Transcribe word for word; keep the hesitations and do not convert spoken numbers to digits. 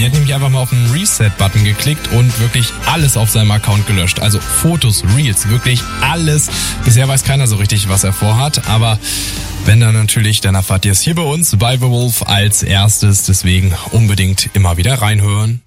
Die hat nämlich einfach mal auf den Reset-Button geklickt und wirklich alles auf seinem Account gelöscht. Also Fotos, Reels, wirklich alles. Bisher weiß keiner so richtig, was er vorhat, aber wenn dann natürlich, dann erfahrt ihr es hier bei uns bei The Wolf als erstes. Deswegen unbedingt immer wieder reinhören.